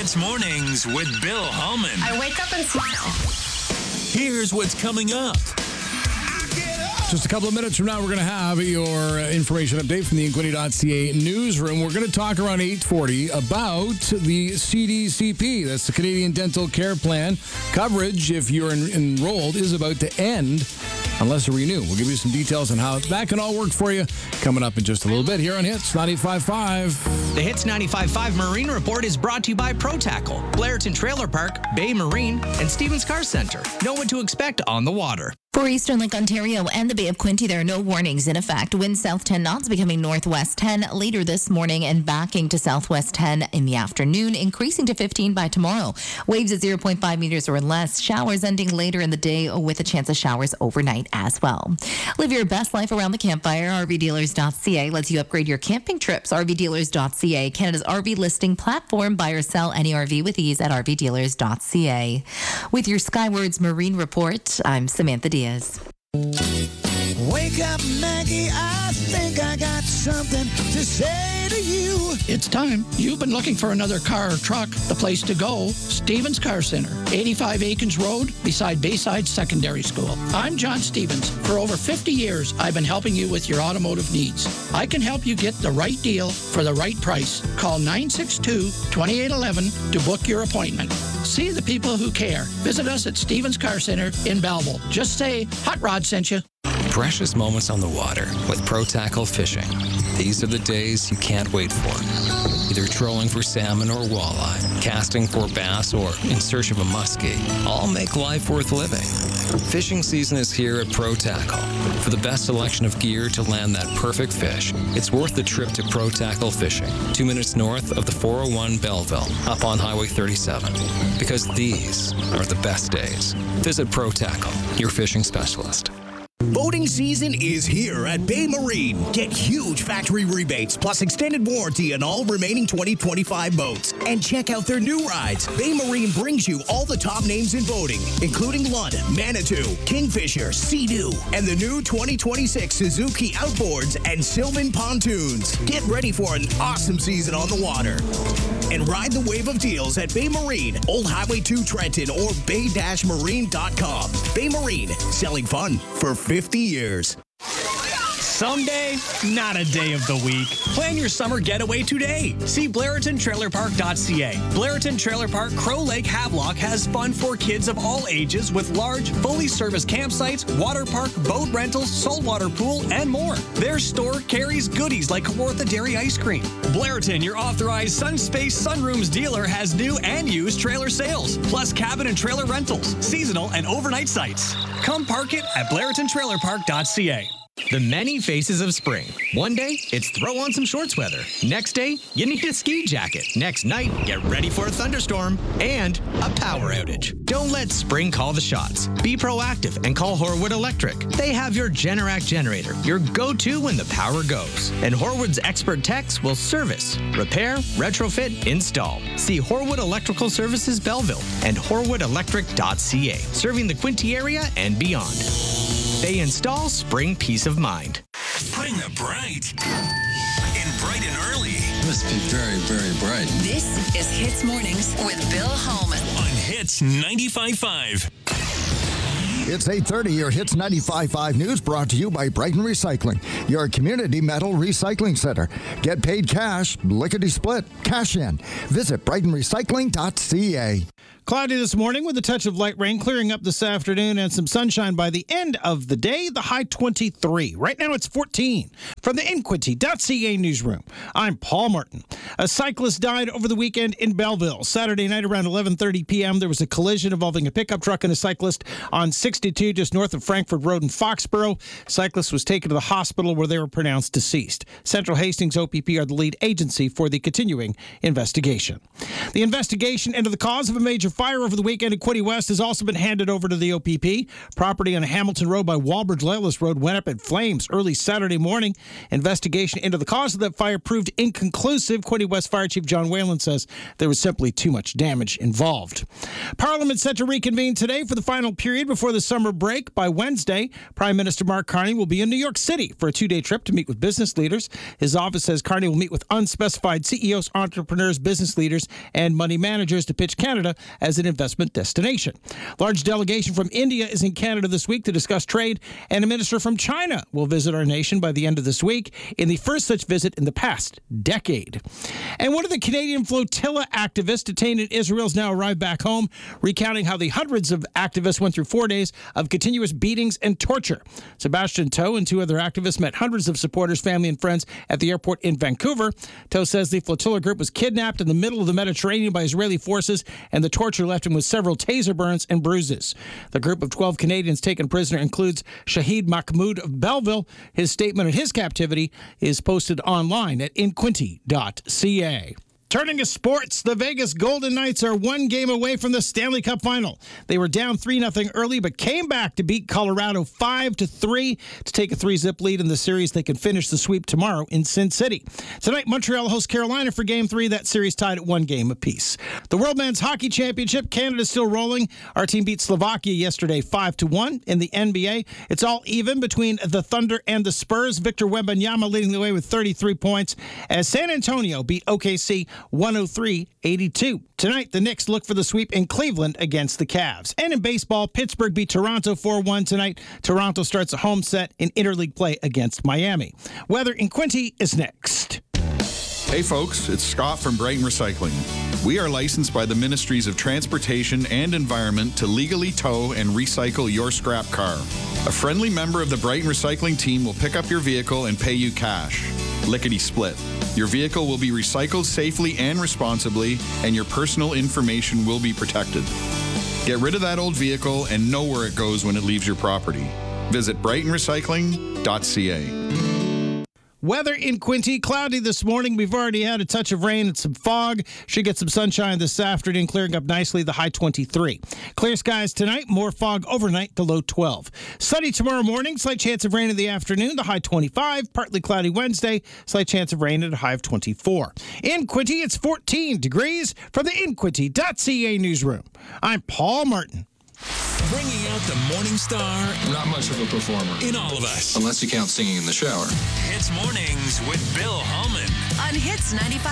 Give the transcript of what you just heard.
Hits Mornings with Bill Hallman. I wake up and smile. Here's what's coming up. Just a couple of minutes from now, we're going to have your information update from the Inquity.ca newsroom. We're going to talk around 8:40 about the CDCP. That's the Canadian Dental Care Plan. Coverage, if you're enrolled, is about to end unless you renew. We'll give you some details on how that can all work for you coming up in just a little bit here on Hits 95.5. The Hits 95.5 Marine Report is brought to you by ProTackle, Blairton Trailer Park, Bay Marine, and Stevens Car Center. Know what to expect on the water. For Eastern Lake, Ontario and the Bay of Quinte, there are no warnings in effect. Wind south 10 knots becoming northwest 10 later this morning and backing to southwest 10 in the afternoon, increasing to 15 by tomorrow. Waves at 0.5 meters or less. Showers ending later in the day with a chance of showers overnight as well. Live your best life around the campfire. RVdealers.ca lets you upgrade your camping trips. RVdealers.ca, Canada's RV listing platform. Buy or sell any RV with ease at RVdealers.ca. With your Skywards Marine Report, I'm Samantha Diaz. Wake up, Maggie, I think I got something to say to you. It's time. You've been looking for another car or truck. The place to go, Stevens Car Center, 85 Aikens Road, beside Bayside Secondary School. I'm John Stevens. For over 50 years, I've been helping you with your automotive needs. I can help you get the right deal for the right price. Call 962-2811 to book your appointment. See the people who care. Visit us at Stevens Car Center in Belleville. Just say, Hot Rod sent you. Precious moments on the water with ProTackle Fishing. These are the days you can't wait for. Either trolling for salmon or walleye, casting for bass, or in search of a muskie. All make life worth living. Fishing season is here at ProTackle. For the best selection of gear to land that perfect fish, it's worth the trip to ProTackle Fishing, 2 minutes north of the 401 Belleville, up on Highway 37. Because these are the best days. Visit ProTackle, your fishing specialist. Boating season is here at Bay Marine. Get huge factory rebates plus extended warranty on all remaining 2025 boats. And check out their new rides. Bay Marine brings you all the top names in boating, including Lund, Manitou, Kingfisher, Sea-Doo, and the new 2026 Suzuki Outboards and Sylvan Pontoons. Get ready for an awesome season on the water. And ride the wave of deals at Bay Marine, Old Highway 2 Trenton, or bay-marine.com. Bay Marine, selling fun for 50 years. Someday, not a day of the week. Plan your summer getaway today. See BlairtonTrailerPark.ca. Blairton Trailer Park, Crow Lake, Havelock has fun for kids of all ages with large, fully serviced campsites, water park, boat rentals, saltwater pool, and more. Their store carries goodies like Kawartha Dairy Ice Cream. Blairton, your authorized Sunspace Sunrooms dealer, has new and used trailer sales, plus cabin and trailer rentals, seasonal and overnight sites. Come park it at BlairtonTrailerPark.ca. The many faces of spring. One day, it's throw on some shorts weather. Next day, you need a ski jacket. Next night, get ready for a thunderstorm and a power outage. Don't let spring call the shots. Be proactive and call Horwood Electric. They have your Generac generator, your go-to when the power goes. And Horwood's expert techs will service, repair, retrofit, install. See Horwood Electrical Services Belleville and HorwoodElectric.ca, serving the Quinte area and beyond. They install spring peace of mind. Bring the bright in bright and early. Must be very, very bright. This is Hits Mornings with Bill Hallman. On Hits 95.5. It's 8:30. Your Hits 95.5 news brought to you by Brighton Recycling, your community metal recycling center. Get paid cash, lickety-split, cash in. Visit brightonrecycling.ca. Cloudy this morning with a touch of light rain, clearing up this afternoon and some sunshine by the end of the day. The high 23. Right now it's 14. From the Inquity.ca newsroom, I'm Paul Martin. A cyclist died over the weekend in Belleville. Saturday night around 11:30 p.m. there was a collision involving a pickup truck and a cyclist on 62 just north of Frankfurt Road in Foxborough. Cyclist was taken to the hospital where they were pronounced deceased. Central Hastings OPP are the lead agency for the continuing investigation. The investigation into the cause of a major fire over the weekend in Quinte West has also been handed over to the OPP. Property on Hamilton Road by Walbridge-Lelis Road went up in flames early Saturday morning. Investigation into the cause of that fire proved inconclusive. Quinte West Fire Chief John Whalen says there was simply too much damage involved. Parliament set to reconvene today for the final period before the summer break. By Wednesday, Prime Minister Mark Carney will be in New York City for a 2-day trip to meet with business leaders. His office says Carney will meet with unspecified CEOs, entrepreneurs, business leaders, and money managers to pitch Canada as an investment destination. Large delegation from India is in Canada this week to discuss trade, and a minister from China will visit our nation by the end of this week in the first such visit in the past decade. And one of the Canadian flotilla activists detained in Israel has now arrived back home, recounting how the hundreds of activists went through 4 days of continuous beatings and torture. Sebastian Toe and 2 other activists met hundreds of supporters, family, and friends at the airport in Vancouver. Toe says the flotilla group was kidnapped in the middle of the Mediterranean by Israeli forces, and the torture left him with several taser burns and bruises. The group of 12 Canadians taken prisoner includes Shahid Mahmoud of Belleville. His statement of his captivity is posted online at inquinte.ca. Turning to sports, the Vegas Golden Knights are 1 game away from the Stanley Cup final. They were down 3-0 early, but came back to beat Colorado 5-3 to take a 3-zip lead in the series. They can finish the sweep tomorrow in Sin City. Tonight, Montreal hosts Carolina for Game 3. That series tied at 1 game apiece. The World Men's Hockey Championship, Canada's still rolling. Our team beat Slovakia yesterday 5-1. In the NBA, it's all even between the Thunder and the Spurs. Victor Wembanyama leading the way with 33 points as San Antonio beat OKC 103-82. Tonight, the Knicks look for the sweep in Cleveland against the Cavs. And in baseball, Pittsburgh beat Toronto 4-1 tonight. Toronto starts a home set in interleague play against Miami. Weather in Quinte is next. Hey folks, it's Scott from Brighton Recycling. We are licensed by the Ministries of Transportation and Environment to legally tow and recycle your scrap car. A friendly member of the Brighton Recycling team will pick up your vehicle and pay you cash. Lickety split. Your vehicle will be recycled safely and responsibly, and your personal information will be protected. Get rid of that old vehicle and know where it goes when it leaves your property. Visit brightonrecycling.ca. Weather in Quinte, cloudy this morning. We've already had a touch of rain and some fog. Should get some sunshine this afternoon, clearing up nicely, the high 23. Clear skies tonight, more fog overnight, the low 12. Sunny tomorrow morning, slight chance of rain in the afternoon, the high 25. Partly cloudy Wednesday, slight chance of rain at a high of 24. In Quinte, it's 14 degrees from the inquinte.ca newsroom. I'm Paul Martin. Bringing out the morning star. Not much of a performer. In all of us. Unless you count singing in the shower. Hits Mornings with Bill Holman. On Hits 95.